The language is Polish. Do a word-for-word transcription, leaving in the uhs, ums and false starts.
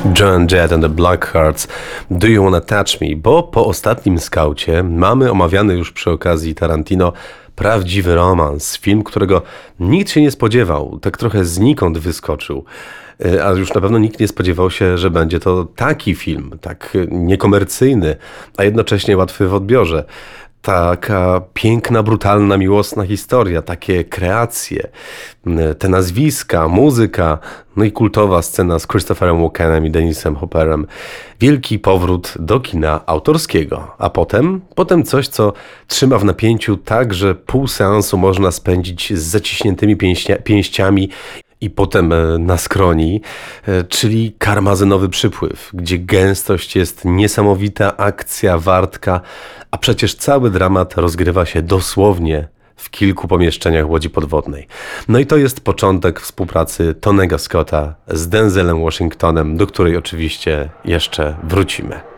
Joan Jett and the Blackhearts, Do You Wanna Touch Me? Bo po ostatnim skaucie mamy omawiany już przy okazji Tarantino prawdziwy romans. Film, którego nikt się nie spodziewał, tak trochę znikąd wyskoczył. A już na pewno nikt nie spodziewał się, że będzie to taki film, tak niekomercyjny, a jednocześnie łatwy w odbiorze. Taka piękna, brutalna, miłosna historia, takie kreacje, te nazwiska, muzyka, no i kultowa scena z Christopherem Walkenem i Dennisem Hopperem. Wielki powrót do kina autorskiego. A potem, potem coś, co trzyma w napięciu tak, że pół seansu można spędzić z zaciśniętymi pięścia, pięściami i potem na skroni, czyli Karmazynowy przypływ, gdzie gęstość jest niesamowita, akcja wartka, a przecież cały dramat rozgrywa się dosłownie w kilku pomieszczeniach łodzi podwodnej. No i to jest początek współpracy Tonego Scotta z Denzelem Washingtonem, do której oczywiście jeszcze wrócimy.